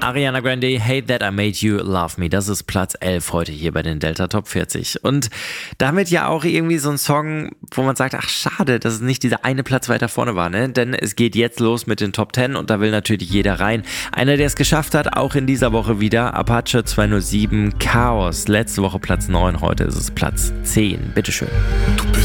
Ariana Grande, Hey That I Made You Love Me. Das ist Platz 11 heute hier bei den Delta Top 40. Und damit ja auch irgendwie so ein Song, wo man sagt, ach schade, dass es nicht dieser eine Platz weiter vorne war, ne? Denn es geht jetzt los mit den Top 10 und da will natürlich jeder rein. Einer, der es geschafft hat, auch in dieser Woche wieder, Apache 207, Chaos. Letzte Woche Platz 9, heute ist es Platz 10. Bitteschön.